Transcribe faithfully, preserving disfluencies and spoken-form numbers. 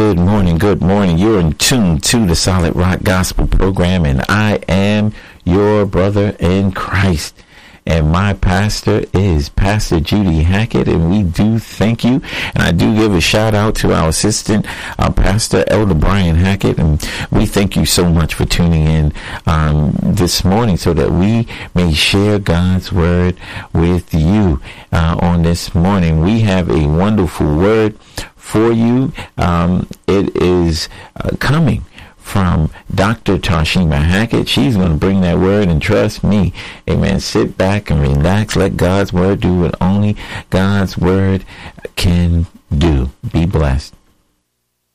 Good morning, good morning. You're in tune to the Solid Rock Gospel Program, and I am your brother in Christ. And my pastor is Pastor Judy Hackett, and we do thank you. And I do give a shout out to our assistant, uh, Pastor Elder Brian Hackett, and we thank you so much for tuning in um, this morning so that we may share God's word with you uh, on this morning. We have a wonderful word for you. Um, it is uh, coming from Doctor Tashima Hackett. She's going to bring that word, and trust me, amen, sit back and relax. Let God's word do what only God's word can do. Be blessed.